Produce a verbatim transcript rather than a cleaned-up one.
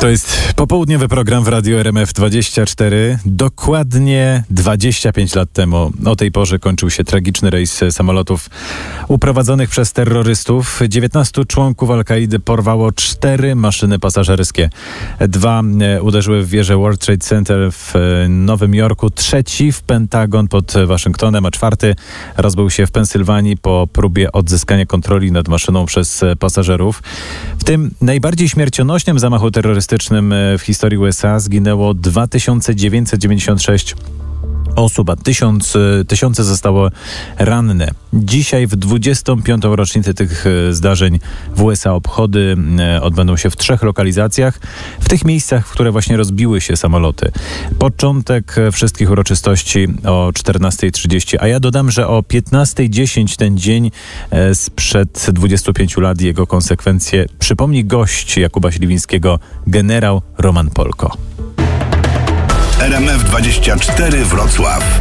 To jest popołudniowy program w Radiu R M F dwadzieścia cztery. Dokładnie dwadzieścia pięć lat temu o tej porze kończył się tragiczny rejs samolotów uprowadzonych przez terrorystów. dziewiętnastu członków Al-Kaidy porwało cztery maszyny pasażerskie. Dwa uderzyły w wieżę World Trade Center w Nowym Jorku, trzeci w Pentagon pod Waszyngtonem, a czwarty rozbył się w Pensylwanii po próbie odzyskania kontroli nad maszyną przez pasażerów. W tym najbardziej śmiercionośnym zamachu terrorystycznym w historii U S A zginęło dwa tysiące dziewięćset dziewięćdziesiąt sześć osób, a tysiąc, tysiące zostało ranne. Dzisiaj w dwudziestą piątą rocznicę tych zdarzeń w U S A obchody odbędą się w trzech lokalizacjach, w tych miejscach, w które właśnie rozbiły się samoloty. Początek wszystkich uroczystości o czternasta trzydzieści, a ja dodam, że o piętnasta dziesięć ten dzień sprzed dwudziestu pięciu lat jego konsekwencje przypomni gość Jakuba Śliwińskiego, generał Roman Polko. R M F dwadzieścia cztery Wrocław.